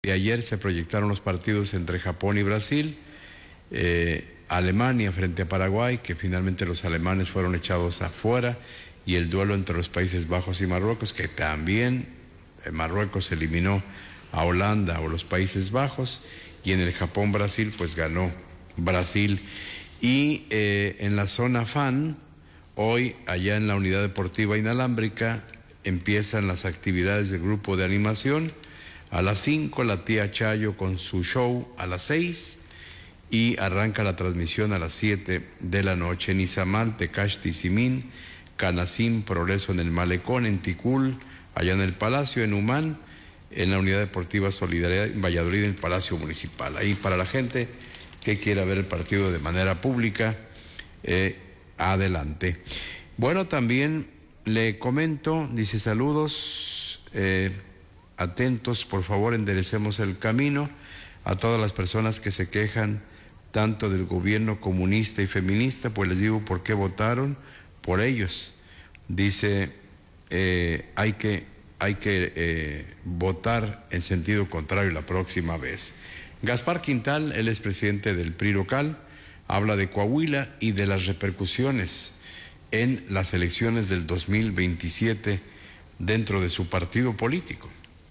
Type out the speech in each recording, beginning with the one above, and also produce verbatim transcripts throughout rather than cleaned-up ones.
de ayer se proyectaron los partidos entre Japón y Brasil, eh, Alemania frente a Paraguay, que finalmente los alemanes fueron echados afuera, y el duelo entre los Países Bajos y Marruecos, que también eh, Marruecos eliminó a Holanda o los Países Bajos, y en el Japón-Brasil pues ganó Brasil. Y eh, en la zona FAN, hoy allá en la Unidad Deportiva Inalámbrica empiezan las actividades del grupo de animación. A las cinco la tía Chayo con su show a las seis y arranca la transmisión a las siete de la noche. En Izamal, Tecash, Tizimín, Canacín, Progreso en el Malecón, en Ticul, allá en el Palacio, en Humán, en la Unidad Deportiva Solidaridad, en Valladolid, en el Palacio Municipal. Ahí para la gente que quiera ver el partido de manera pública, eh, adelante. Bueno, también le comento, dice saludos, eh, atentos, por favor, enderecemos el camino a todas las personas que se quejan tanto del gobierno comunista y feminista, pues les digo por qué votaron por ellos. Dice, eh, hay que, hay que eh, votar en sentido contrario la próxima vez. Gaspar Quintal, él es presidente del P R I local, habla de Coahuila y de las repercusiones en las elecciones del dos mil veintisiete dentro de su partido político.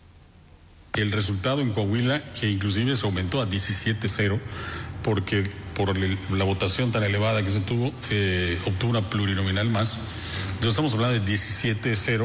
El resultado en Coahuila, que inclusive se aumentó a diecisiete cero, porque por la votación tan elevada que se tuvo, se obtuvo una plurinominal más. Entonces estamos hablando de diecisiete cero,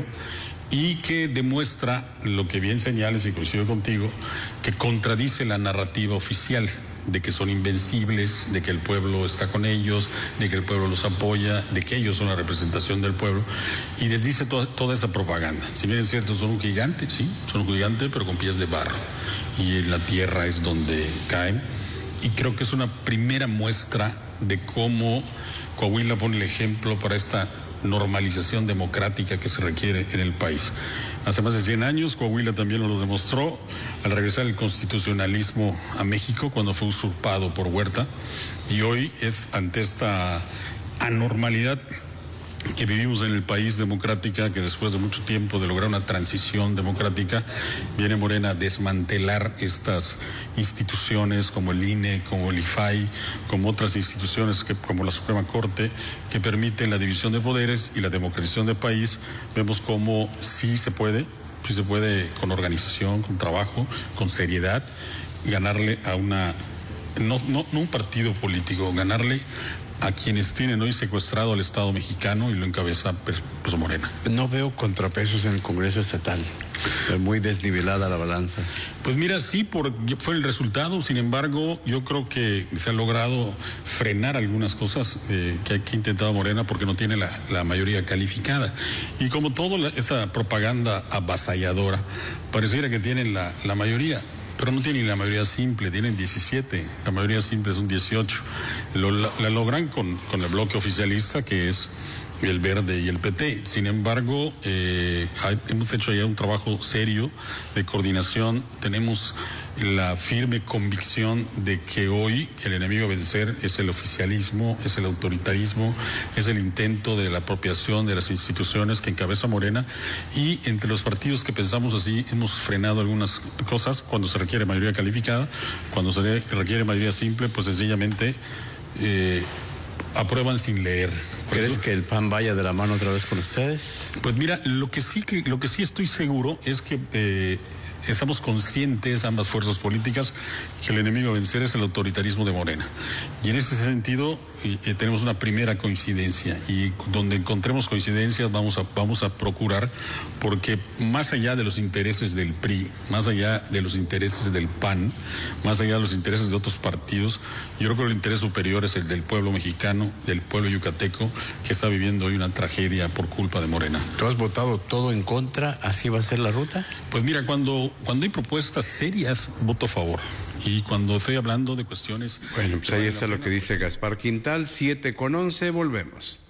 y que demuestra lo que bien señales, y coincido contigo, que contradice la narrativa oficial de que son invencibles, de que el pueblo está con ellos, de que el pueblo los apoya, de que ellos son la representación del pueblo, y les dice toda, toda esa propaganda. Si bien es cierto, son un gigante, sí, son un gigante, pero con pies de barro, y en la tierra es donde caen, y creo que es una primera muestra de cómo Coahuila pone el ejemplo para esta normalización democrática que se requiere en el país. Hace más de cien años Coahuila también lo demostró al regresar el constitucionalismo a México cuando fue usurpado por Huerta, y hoy es ante esta anormalidad que vivimos en el país democrática, que después de mucho tiempo de lograr una transición democrática, viene Morena a desmantelar estas instituciones como el I N E, como el I F A I, como otras instituciones que, como la Suprema Corte, que permiten la división de poderes y la democratización del país. Vemos cómo sí se puede, sí se puede con organización, con trabajo, con seriedad, ganarle a una, no, no, no un partido político, ganarle a quienes tienen hoy secuestrado al Estado mexicano, y lo encabeza pues, pues Morena. No veo contrapesos en el Congreso Estatal, muy desnivelada la balanza. Pues mira, sí, por, fue el resultado. Sin embargo, yo creo que se ha logrado frenar algunas cosas eh, que ha intentado Morena, porque no tiene la, la mayoría calificada. Y como toda esa propaganda avasalladora, pareciera que tienen la, la mayoría, pero no tienen la mayoría simple, tienen diecisiete, la mayoría simple son dieciocho. Lo, la, la logran con, con el bloque oficialista, que es el Verde y el P T. Sin embargo, eh, hay, hemos hecho ya un trabajo serio de coordinación. Tenemos la firme convicción de que hoy el enemigo a vencer es el oficialismo, es el autoritarismo, es el intento de la apropiación de las instituciones que encabeza Morena, y entre los partidos que pensamos así hemos frenado algunas cosas. Cuando se requiere mayoría calificada, cuando se requiere mayoría simple, pues sencillamente eh, aprueban sin leer. ¿Crees eso, que el P A N vaya de la mano otra vez con ustedes? Pues mira, lo que sí que lo que sí estoy seguro es que eh, estamos conscientes, ambas fuerzas políticas, que el enemigo a vencer es el autoritarismo de Morena. Y en ese sentido eh, tenemos una primera coincidencia, y donde encontremos coincidencias vamos a, vamos a procurar, porque más allá de los intereses del P R I, más allá de los intereses del P A N, más allá de los intereses de otros partidos, yo creo que el interés superior es el del pueblo mexicano, del pueblo yucateco, que está viviendo hoy una tragedia por culpa de Morena. ¿Tú has votado todo en contra? ¿Así va a ser la ruta? Pues mira, cuando Cuando hay propuestas serias, voto a favor. Y cuando estoy hablando de cuestiones... Bueno, pues ahí está lo que dice Gaspar Quintal, siete con once, volvemos.